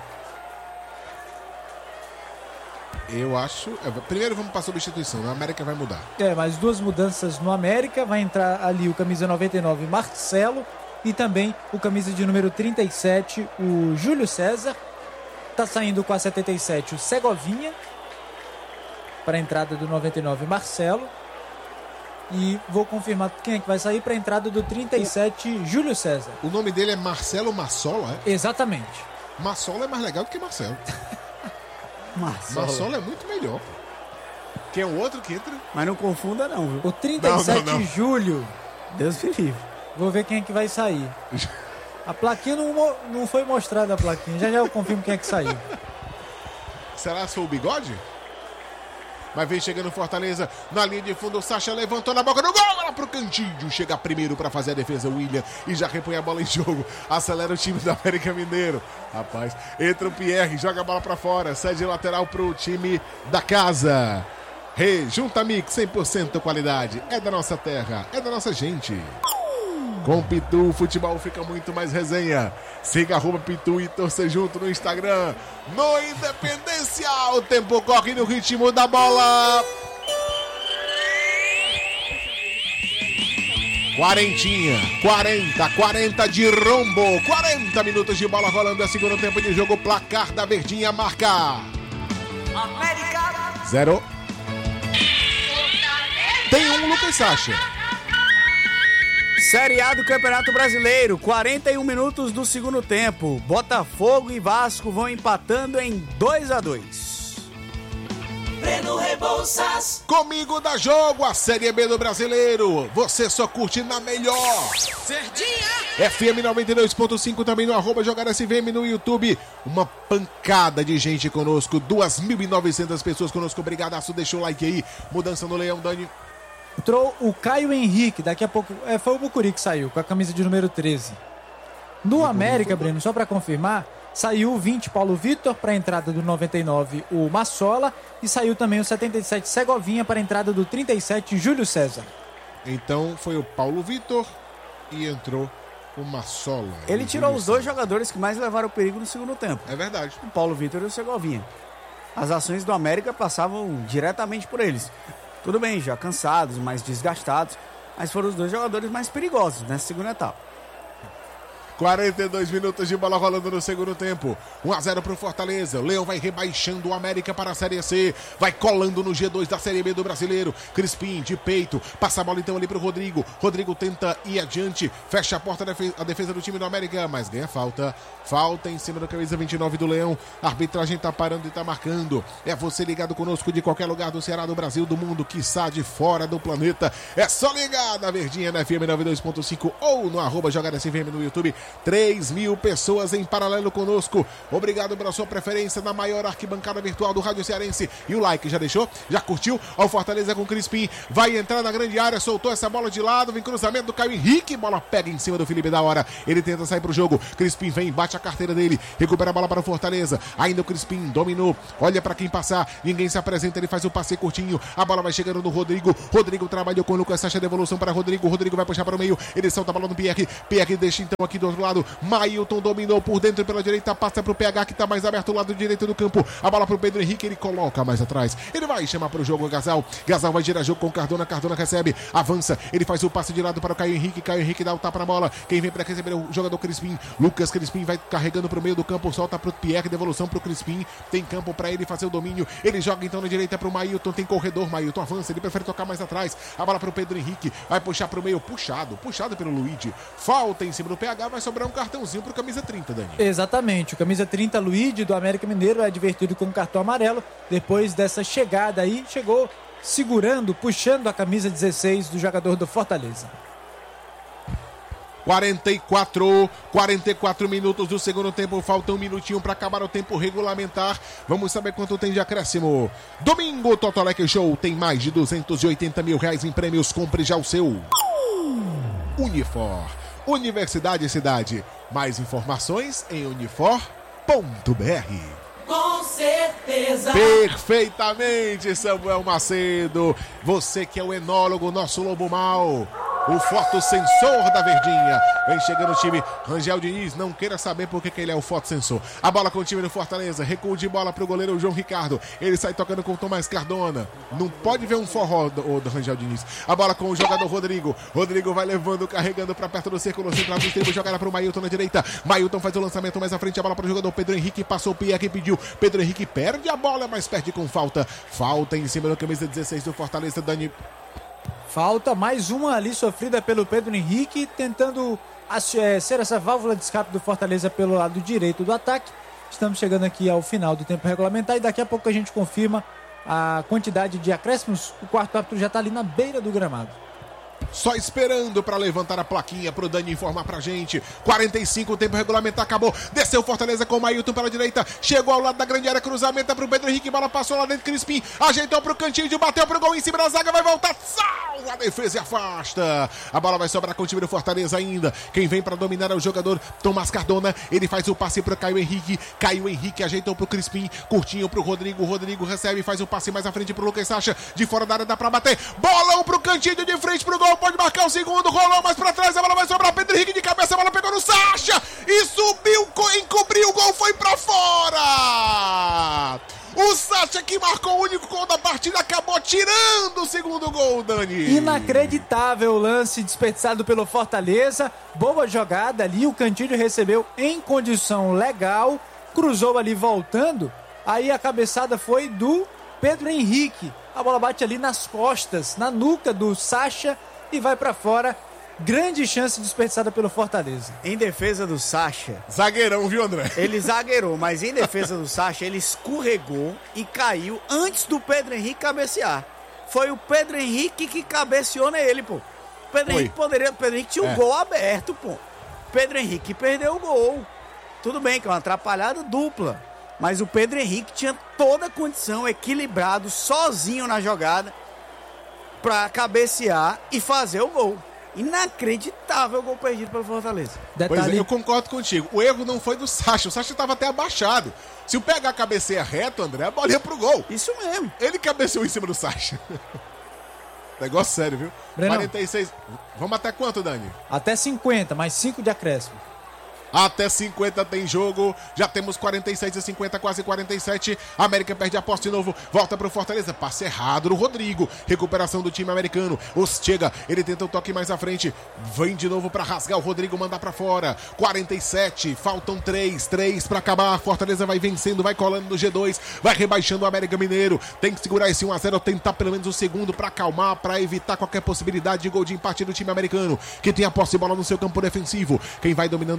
Eu acho... Primeiro vamos para a substituição, a América vai mudar. Mas duas mudanças no América. Vai entrar ali o camisa 99, Marcelo, e também o camisa de número 37, o Júlio César. Tá saindo com a 77, o Segovinha, para a entrada do 99, Marcelo. E vou confirmar quem é que vai sair para a entrada do 37, Júlio César. O nome dele é Marcelo Massola, é? Exatamente. Massola é mais legal do que Marcelo. Massola é muito melhor. Quem é o outro que entra? Mas não confunda não, viu? O 37, não. Júlio. Deus me livre. Vou ver quem é que vai sair. A plaquinha não foi mostrada, a plaquinha. Já eu confirmo quem é que saiu. Será que foi o Bigode? Mas vem chegando Fortaleza, na linha de fundo, o Sacha levantou na boca do gol, lá pro cantinho, chega primeiro para fazer a defesa, o William, e já repõe a bola em jogo, acelera o time do América Mineiro, rapaz, entra o Pierre, joga a bola para fora, cede lateral pro time da casa, Rejunta Mix, 100% qualidade, é da nossa terra, é da nossa gente. Com Pitu, o futebol fica muito mais resenha. Siga @Pitu e torça junto no Instagram. No Independência, o tempo corre no ritmo da bola. Quarentinha, 40 de rombo. 40 minutos de bola rolando, é segundo tempo de jogo. Placar da Verdinha marca. América 0. Tem um Lucas Sacha. Série A do Campeonato Brasileiro, 41 minutos do segundo tempo. Botafogo e Vasco vão empatando em 2-2. Breno Rebouças. Comigo dá jogo a Série B do Brasileiro. Você só curte na melhor. Verdinha. FM 92.5 também no @JogarSVM no YouTube. Uma pancada de gente conosco. 2.900 pessoas conosco. Obrigadaço, deixa o like aí. Mudança no Leão, Dani. Entrou o Caio Henrique, daqui a pouco... foi o Mucuri que saiu, com a camisa de número 13. No América, Breno, só para confirmar, saiu o 20, Paulo Vitor, para a entrada do 99, o Massola, e saiu também o 77, Segovinha, para a entrada do 37, Júlio César. Então foi o Paulo Vitor e entrou o Massola. Ele tirou os dois jogadores que mais levaram perigo no segundo tempo. É verdade. O Paulo Vitor e o Segovinha. As ações do América passavam diretamente por eles. Tudo bem, já cansados, mais desgastados, mas foram os dois jogadores mais perigosos nessa segunda etapa. 42 minutos de bola rolando no segundo tempo. 1-0 pro Fortaleza. O Leão vai rebaixando o América para a Série C. Vai colando no G2 da Série B do Brasileiro. Crispim de peito. Passa a bola então ali pro Rodrigo. Rodrigo tenta ir adiante. Fecha a porta a defesa do time do América, mas ganha falta. Falta em cima da camisa 29 do Leão. A arbitragem tá parando e tá marcando. É você ligado conosco de qualquer lugar do Ceará, do Brasil, do mundo, quiçá de fora do planeta. É só ligar na Verdinha, na FM 92.5 ou no @JogarSVM no YouTube. 3.000 pessoas em paralelo conosco. Obrigado pela sua preferência na maior arquibancada virtual do Rádio Cearense. E o like, já deixou? Já curtiu? Ó, o Fortaleza com o Crispim. Vai entrar na grande área, soltou essa bola de lado, vem cruzamento do Caio Henrique. Bola pega em cima do Felipe da hora. Ele tenta sair pro jogo. Crispim vem, bate a carteira dele. Recupera a bola para o Fortaleza. Ainda o Crispim dominou. Olha para quem passar. Ninguém se apresenta. Ele faz o passe curtinho. A bola vai chegando no Rodrigo. Rodrigo trabalhou com o Lucas Sacha. Devolução para Rodrigo. Rodrigo vai puxar para o meio. Ele solta a bola no Pierre. Pierre deixa então aqui do outro lado. Mailton dominou por dentro pela direita. Passa para o PH que está mais aberto do lado direito do campo. A bola para o Pedro Henrique. Ele coloca mais atrás. Ele vai chamar para o jogo o Gasal. Gasal vai girar jogo com o Cardona. Cardona recebe. Avança. Ele faz o passe de lado para o Caio Henrique. Caio Henrique dá o tapa na bola. Quem vem para receber é o jogador Crispim. Lucas Crispim vai carregando para o meio do campo. Solta para o Pierre. Devolução para o Crispim. Tem campo para ele fazer o domínio. Ele joga então na direita para o Mailton. Tem corredor. Mailton avança. Ele prefere tocar mais atrás. A bola para o Pedro Henrique. Vai puxar para o meio. Puxado pelo Luigi. Falta em cima do PH. Vai sobrar um cartãozinho para o camisa 30, Dani. Exatamente. O camisa 30, Luigi, do América Mineiro, é advertido com um cartão amarelo. Depois dessa chegada aí, chegou segurando, puxando a camisa 16 do jogador do Fortaleza. 44 minutos do segundo tempo, falta um minutinho para acabar o tempo regulamentar. Vamos saber quanto tem de acréscimo. Domingo, Totolec Show tem mais de 280 mil reais em prêmios. Compre já o seu. Unifor, Universidade e Cidade. Mais informações em unifor.br. Com certeza. Perfeitamente, Samuel Macedo. Você que é o enólogo, nosso lobo mau. O fotossensor da Verdinha. Vem chegando o time. Rangel Diniz, não queira saber por que ele é o fotossensor. A bola com o time do Fortaleza. Recuo de bola pro goleiro João Ricardo. Ele sai tocando com o Tomás Cardona. Não pode ver um forró do Rangel Diniz. A bola com o jogador Rodrigo. Rodrigo vai levando, carregando pra perto do círculo central do tempo. Jogada pro Mailton na direita. Mailton faz o lançamento mais à frente. A bola pro jogador Pedro Henrique. Passou o Pierre que pediu. Pedro Henrique perde a bola, mas perde com falta. Falta em cima da camisa 16 do Fortaleza, Dani. Falta mais uma ali sofrida pelo Pedro Henrique, tentando ser essa válvula de escape do Fortaleza pelo lado direito do ataque. Estamos chegando aqui ao final do tempo regulamentar e daqui a pouco a gente confirma a quantidade de acréscimos. O quarto árbitro já está ali na beira do gramado. Só esperando para levantar a plaquinha pro Dani informar pra gente. 45, o tempo regulamentar acabou. Desceu Fortaleza com o Mailton pela direita. Chegou ao lado da grande área, cruzamento pro Pedro Henrique. Bola passou lá dentro, Crispim ajeitou pro cantinho, bateu pro gol em cima da zaga, vai voltar. Salva a defesa e afasta. A bola vai sobrar com o time do Fortaleza ainda. Quem vem para dominar é o jogador Tomás Cardona. Ele faz o passe pro Caio Henrique. Caio Henrique ajeitou pro Crispim. Curtinho pro Rodrigo. Rodrigo recebe, faz o passe mais à frente pro Lucas Sacha. De fora da área dá pra bater. Bolão pro cantinho de frente pro gol. Pode marcar o segundo, rolou mais pra trás, a bola vai sobrar, Pedro Henrique de cabeça, a bola pegou no Sacha e subiu, encobriu, o gol foi pra fora. O Sacha que marcou o único gol da partida acabou tirando o segundo gol, Dani. Inacreditável o lance desperdiçado pelo Fortaleza, boa jogada ali, o Cantilho recebeu em condição legal, cruzou ali voltando, aí a cabeçada foi do Pedro Henrique, a bola bate ali nas costas, na nuca do Sacha, e vai pra fora. Grande chance desperdiçada pelo Fortaleza. Em defesa do Sacha, zagueirão, viu, André? Ele zagueirou, mas em defesa do Sacha, ele escorregou e caiu antes do Pedro Henrique cabecear. Foi o Pedro Henrique que cabeceou nele, pô. Pedro Henrique tinha o gol aberto, pô. Pedro Henrique perdeu o gol. Tudo bem que é uma atrapalhada dupla, mas o Pedro Henrique tinha toda a condição, equilibrado, sozinho na jogada, pra cabecear e fazer o gol. Inacreditável o gol perdido pelo Fortaleza. Detalhe... Pois é, eu concordo contigo. O erro não foi do Sacha. O Sacha estava até abaixado. Se o PH cabeceia reto, André, a bola ia pro gol. Isso mesmo. Ele cabeceou em cima do Sacha. Negócio sério, viu? Brenão. 46. Vamos até quanto, Dani? Até 50, mais 5 de acréscimo. Até 50 tem jogo, já temos 46 e 50, quase 47. América perde a posse de novo, volta pro Fortaleza, passe errado no Rodrigo, recuperação do time americano. Chega, ele tenta o toque mais à frente, vem de novo pra rasgar, o Rodrigo manda pra fora. 47, faltam 3 pra acabar. Fortaleza vai vencendo, vai colando no G2, vai rebaixando o América Mineiro. Tem que segurar esse 1-0, tentar pelo menos o segundo pra acalmar, pra evitar qualquer possibilidade de gol de empate do time americano, que tem a posse de bola no seu campo defensivo. Quem vai dominando ali é o jogador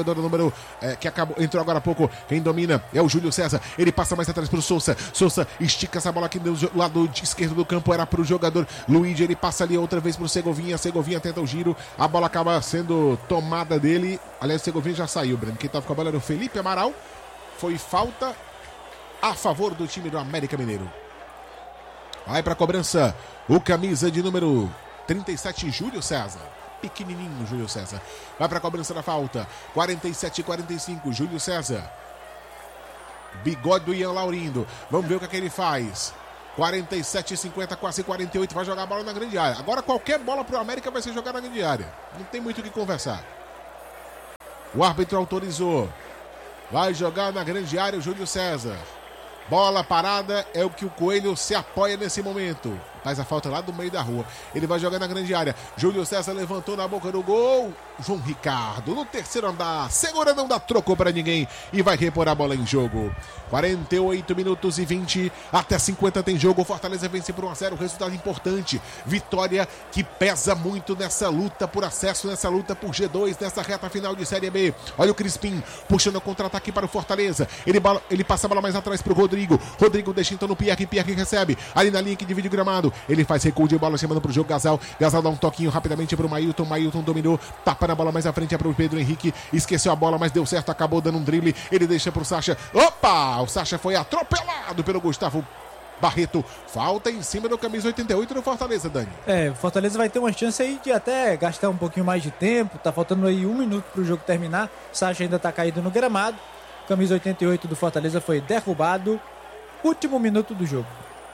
jogador número que entrou agora há pouco. Quem domina é o Júlio César. Ele passa mais atrás pro Souza. Souza estica essa bola aqui do lado esquerdo do campo. Era pro jogador Luigi. Ele passa ali outra vez pro Segovinha. Segovinha tenta o giro. A bola acaba sendo tomada dele. Aliás, o Segovinha já saiu, Breno. Quem tava com a bola era o Felipe Amaral. Foi falta a favor do time do América Mineiro. Vai pra cobrança o camisa de número 37, Júlio César. Pequenininho, Júlio César. Vai pra cobrança da falta. 47-45, Júlio César. Bigode do Ian Laurindo. Vamos ver o que ele faz. 47-50, quase 48. Vai jogar a bola na grande área. Agora qualquer bola pro América vai ser jogada na grande área. Não tem muito o que conversar. O árbitro autorizou. Vai jogar na grande área o Júlio César. Bola parada é o que o Coelho se apoia nesse momento. Faz a falta lá do meio da rua. Ele vai jogar na grande área. Júlio César levantou na boca do gol. João Ricardo no terceiro andar. Segura, não dá troco para ninguém. E vai repor a bola em jogo. 48 minutos e 20. Até 50 tem jogo. Fortaleza vence por 1-0. Resultado importante. Vitória que pesa muito nessa luta por acesso. Nessa luta por G2. Nessa reta final de Série B. Olha o Crispim puxando o contra-ataque para o Fortaleza. Ele passa a bola mais atrás para o Rodrigo. Rodrigo deixa então no Pierre. Pierre recebe. Ali na linha que divide o gramado. Ele faz recuo de bola, chamando para o jogo Gasal. Gasal dá um toquinho rapidamente para o Mailton. Mailton dominou. Tapa na bola mais à frente é para o Pedro Henrique. Esqueceu a bola, mas deu certo. Acabou dando um drible. Ele deixa para o Sacha. Opa! O Sacha foi atropelado pelo Gustavo Barreto. Falta em cima do camisa 88 do Fortaleza, Dani. O Fortaleza vai ter uma chance aí de até gastar um pouquinho mais de tempo. Tá faltando aí 1 minuto para o jogo terminar. O Sacha ainda tá caído no gramado. Camisa 88 do Fortaleza foi derrubado. Último minuto do jogo.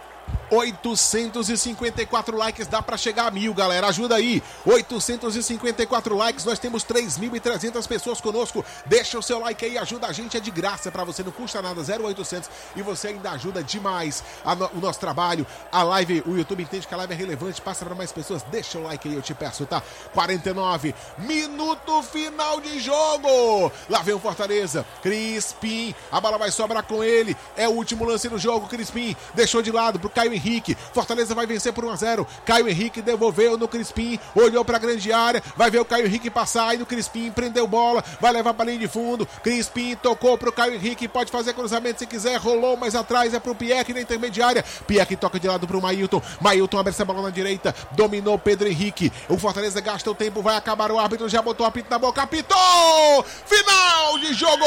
854 likes, dá pra chegar a 1000, galera, ajuda aí. 854 likes, nós temos 3.300 pessoas conosco. Deixa o seu like aí, ajuda a gente, é de graça pra você, não custa nada, 0800, e você ainda ajuda demais o nosso trabalho. A live, o YouTube entende que a live é relevante, passa pra mais pessoas, deixa o like aí, eu te peço, tá? 49, minuto final de jogo. Lá vem o Fortaleza, Crispim, a bola vai sobrar com ele, é o último lance do jogo. Crispim deixou de lado pro Caio Henrique. Fortaleza vai vencer por 1-0. Caio Henrique devolveu no Crispim, olhou pra grande área, vai ver o Caio Henrique passar, aí no Crispim prendeu bola, vai levar pra linha de fundo. Crispim tocou pro Caio Henrique, pode fazer cruzamento se quiser, rolou mais atrás, é pro Pierre na intermediária. Pierre toca de lado pro Mailton. Mailton abre essa bola na direita, dominou Pedro Henrique. O Fortaleza gasta o tempo, vai acabar, o árbitro já botou o apito na boca, apitou! Final de jogo!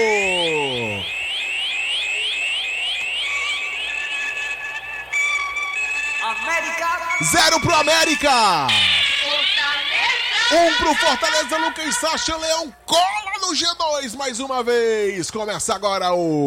América. 0 pro América. Fortaleza. 1 pro Fortaleza. Lucas Sacha. Leão cola no G2 mais uma vez. Começa agora o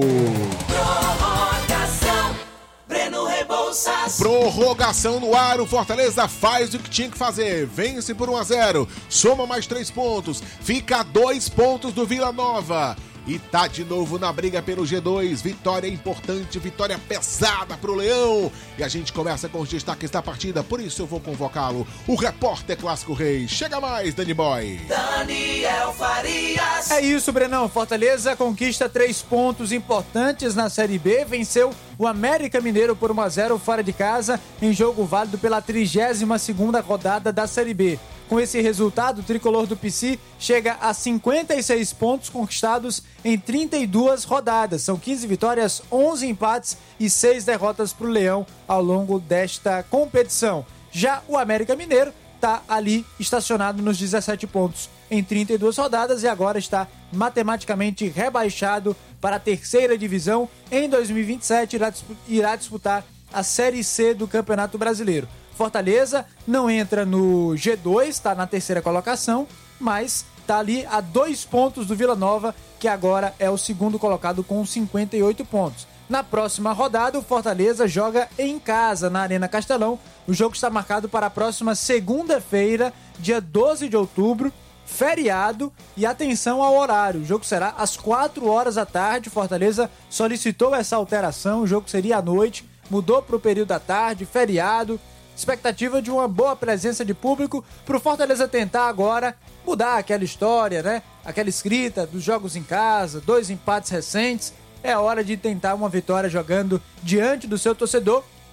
Prorrogação. Breno Rebouças. Prorrogação no ar. O Fortaleza faz o que tinha que fazer. Vence por 1-0. Soma mais 3 pontos. Fica a 2 pontos do Vila Nova. E tá de novo na briga pelo G2. Vitória importante, vitória pesada pro Leão. E a gente começa com os destaques da partida. Por isso eu vou convocá-lo, o repórter Clássico Rei. Chega mais, Danny Boy. Daniel Farias. É isso, Brenão. Fortaleza conquista 3 pontos importantes na Série B. Venceu o América Mineiro por 1-0 fora de casa, em jogo válido pela 32ª rodada da Série B. Com esse resultado, o tricolor do PC chega a 56 pontos conquistados em 32 rodadas. São 15 vitórias, 11 empates e 6 derrotas para o Leão ao longo desta competição. Já o América Mineiro está ali estacionado nos 17 pontos em 32 rodadas e agora está matematicamente rebaixado para a terceira divisão. Em 2027 irá disputar a Série C do Campeonato Brasileiro. Fortaleza não entra no G2, está na terceira colocação, mas está ali a 2 pontos do Vila Nova, que agora é o segundo colocado com 58 pontos. Na próxima rodada, o Fortaleza joga em casa, na Arena Castelão. O jogo está marcado para a próxima segunda-feira, dia 12 de outubro, feriado, e atenção ao horário. O jogo será às 4 horas da tarde. Fortaleza solicitou essa alteração, o jogo seria à noite, mudou para o período da tarde, feriado. Expectativa de uma boa presença de público para o Fortaleza tentar agora mudar aquela história, né? Aquela escrita dos jogos em casa, 2 empates recentes. É hora de tentar uma vitória jogando diante do seu torcedor.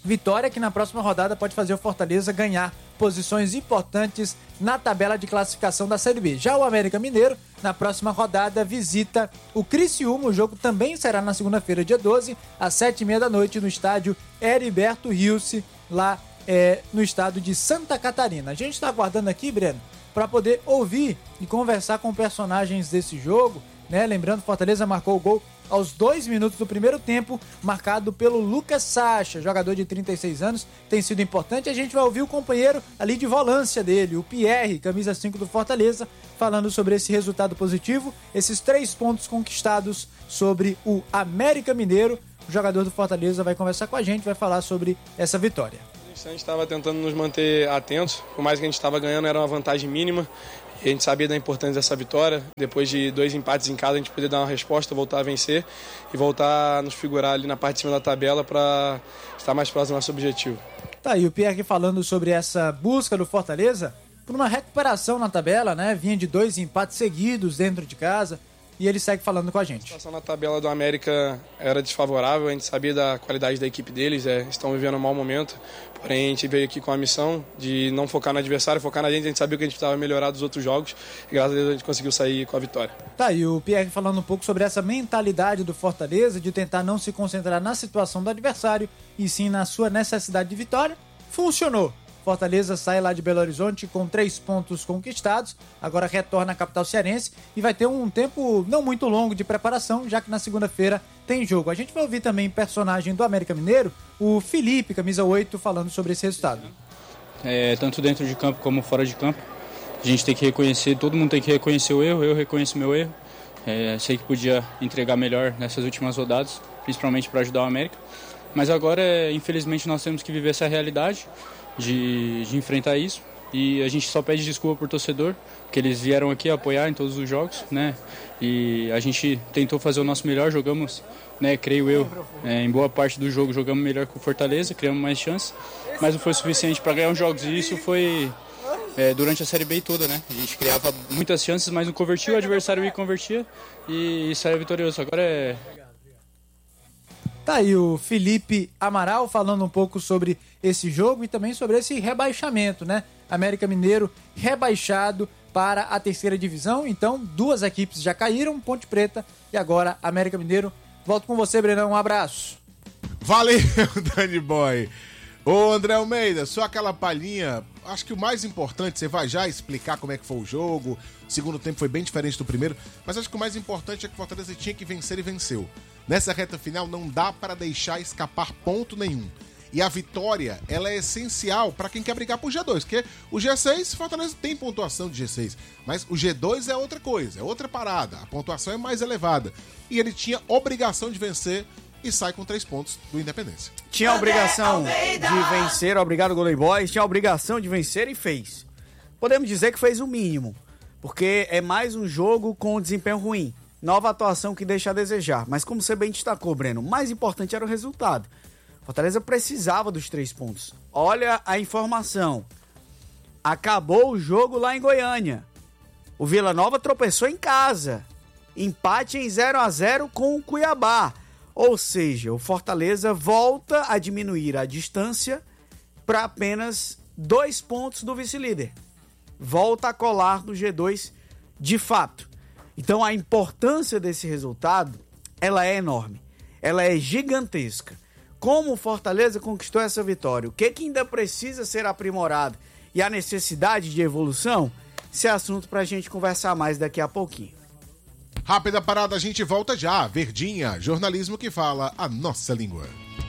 Vitória que na próxima rodada pode fazer o Fortaleza ganhar posições importantes na tabela de classificação da Série B. Já o América Mineiro, na próxima rodada, visita o Criciúma. O jogo também será na segunda-feira, dia 12, às 7h30 da noite, no estádio Heriberto Rilse, lá no estado de Santa Catarina. A gente está aguardando aqui, Breno, para poder ouvir e conversar com personagens desse jogo, né? Lembrando, Fortaleza marcou o gol aos 2 minutos do primeiro tempo, marcado pelo Lucas Sacha, jogador de 36 anos, tem sido importante. A gente vai ouvir o companheiro ali de volância dele, o Pierre, camisa 5 do Fortaleza, falando sobre esse resultado positivo, esses 3 pontos conquistados sobre o América Mineiro. O jogador do Fortaleza vai conversar com a gente, vai falar sobre essa vitória. A gente estava tentando nos manter atentos, por mais que a gente estava ganhando, era uma vantagem mínima. E a gente sabia da importância dessa vitória. Depois de 2 empates em casa, a gente poder dar uma resposta, voltar a vencer e voltar a nos figurar ali na parte de cima da tabela para estar mais próximo do nosso objetivo. Tá aí o Pierre falando sobre essa busca do Fortaleza por uma recuperação na tabela, né? Vinha de 2 empates seguidos dentro de casa. E ele segue falando com a gente. A situação na tabela do América era desfavorável, a gente sabia da qualidade da equipe deles, estão vivendo um mau momento, porém a gente veio aqui com a missão de não focar no adversário, focar na gente. A gente sabia que a gente precisava melhorar dos outros jogos e graças a Deus a gente conseguiu sair com a vitória. Tá, e o Pierre falando um pouco sobre essa mentalidade do Fortaleza de tentar não se concentrar na situação do adversário e sim na sua necessidade de vitória. Funcionou. Fortaleza sai lá de Belo Horizonte com 3 pontos conquistados, agora retorna à capital cearense e vai ter um tempo não muito longo de preparação, já que na segunda-feira tem jogo. A gente vai ouvir também personagem do América Mineiro, o Felipe, camisa 8, falando sobre esse resultado. Tanto dentro de campo como fora de campo, a gente tem que reconhecer, todo mundo tem que reconhecer o erro, eu reconheço meu erro. Sei que podia entregar melhor nessas últimas rodadas, principalmente para ajudar o América, mas agora, infelizmente, nós temos que viver essa realidade de enfrentar isso, e a gente só pede desculpa por torcedor, porque eles vieram aqui apoiar em todos os jogos, né? E a gente tentou fazer o nosso melhor, jogamos, né, creio eu, em boa parte do jogo jogamos melhor que o Fortaleza, criamos mais chances, mas não foi suficiente para ganhar os jogos, e isso foi durante a Série B toda, né? A gente criava muitas chances, mas não convertia, o adversário me convertia e saia vitorioso. Agora Tá aí o Felipe Amaral falando um pouco sobre esse jogo e também sobre esse rebaixamento, né? América Mineiro rebaixado para a 3ª divisão. Então, 2 equipes já caíram, Ponte Preta e agora América Mineiro. Volto com você, Brenão. Um abraço. Valeu, Dani Boy. Ô, André Almeida, só aquela palhinha. Acho que o mais importante, você vai já explicar como é que foi o jogo. O segundo tempo foi bem diferente do primeiro, mas acho que o mais importante é que o Fortaleza tinha que vencer e venceu. Nessa reta final não dá para deixar escapar ponto nenhum. E a vitória, ela é essencial para quem quer brigar por G2, porque o G6, Fortaleza tem pontuação de G6, mas o G2 é outra coisa, é outra parada, a pontuação é mais elevada. E ele tinha obrigação de vencer e sai com 3 pontos do Independência. Tinha a obrigação de vencer, obrigado Golden Boys, tinha a obrigação de vencer e fez. Podemos dizer que fez o mínimo, porque é mais um jogo com desempenho ruim. Nova atuação que deixa a desejar. Mas como você bem destacou, Breno, o mais importante era o resultado. Fortaleza precisava dos 3 pontos. Olha a informação. Acabou o jogo lá em Goiânia. O Vila Nova tropeçou em casa. Empate em 0-0 com o Cuiabá. Ou seja, o Fortaleza volta a diminuir a distância para apenas 2 pontos do vice-líder. Volta a colar no G2 de fato. Então a importância desse resultado, ela é enorme, ela é gigantesca. Como o Fortaleza conquistou essa vitória? O que ainda precisa ser aprimorado? E a necessidade de evolução? Esse é assunto para a gente conversar mais daqui a pouquinho. Rápida parada, a gente volta já. Verdinha, jornalismo que fala a nossa língua.